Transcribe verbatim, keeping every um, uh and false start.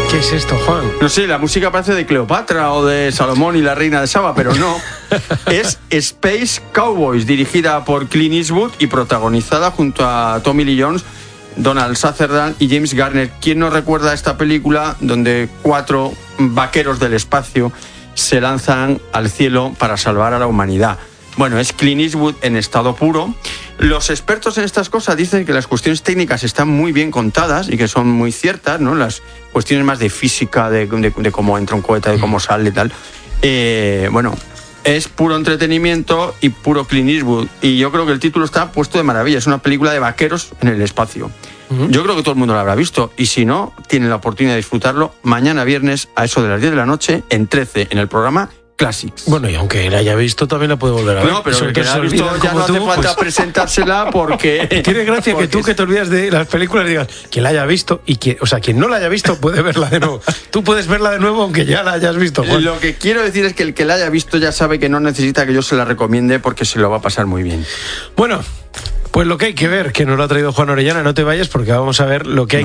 ¿Qué es esto, Juan? No sé, la música parece de Cleopatra o de Salomón y la reina de Saba, pero no. Es Space Cowboys, dirigida por Clint Eastwood y protagonizada junto a Tommy Lee Jones, Donald Sutherland y James Garner. ¿Quién no recuerda esta película donde cuatro vaqueros del espacio se lanzan al cielo para salvar a la humanidad? Bueno, es Clint Eastwood en estado puro. Los expertos en estas cosas dicen que las cuestiones técnicas están muy bien contadas y que son muy ciertas, ¿no? Las cuestiones más de física, de, de, de cómo entra un cohete, de cómo sale y tal. Eh, bueno, es puro entretenimiento y puro Clint Eastwood. Y yo creo que el título está puesto de maravilla. Es una película de vaqueros en el espacio. Uh-huh. Yo creo que todo el mundo la habrá visto. Y si no, tienen la oportunidad de disfrutarlo mañana viernes a eso de las diez de la noche en trece, en el programa Classics. Bueno, y aunque la haya visto, también la puede volver a ver. No, pero el que la ha visto ya no hace tú, falta pues... presentársela porque... Tiene gracia porque que tú que te olvidas de las películas digas, quien la haya visto y quien, o sea, quien no la haya visto puede verla de nuevo. Tú puedes verla de nuevo aunque ya la hayas visto, Juan. Lo que quiero decir es que el que la haya visto ya sabe que no necesita que yo se la recomiende porque se lo va a pasar muy bien. Bueno, pues lo que hay que ver, que nos lo ha traído Juan Orellana, no te vayas porque vamos a ver lo que hay